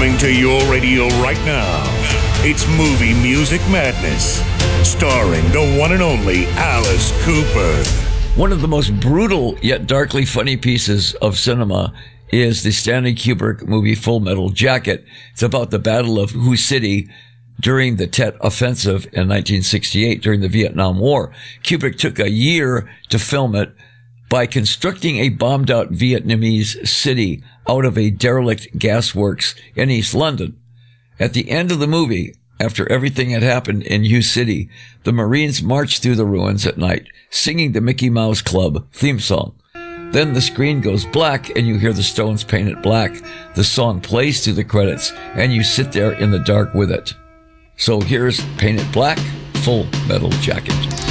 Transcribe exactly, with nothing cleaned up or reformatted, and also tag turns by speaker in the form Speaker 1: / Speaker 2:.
Speaker 1: Coming to your radio right now, it's Movie Music Madness, starring the one and only Alice Cooper.
Speaker 2: One of the most brutal yet darkly funny pieces of cinema is the Stanley Kubrick movie Full Metal Jacket. It's about the Battle of Sioux City during the Tet Offensive in nineteen sixty-eight, during the Vietnam War. Kubrick took a year to film it by constructing a bombed-out Vietnamese city out of a derelict gasworks in East London. At the end of the movie, after everything had happened in Sioux City, the Marines marched through the ruins at night, singing the Mickey Mouse Club theme song. Then the screen goes black and you hear the Stones paint it black. The song plays through the credits and you sit there in the dark with it. So here's Paint It Black, Full Metal Jacket.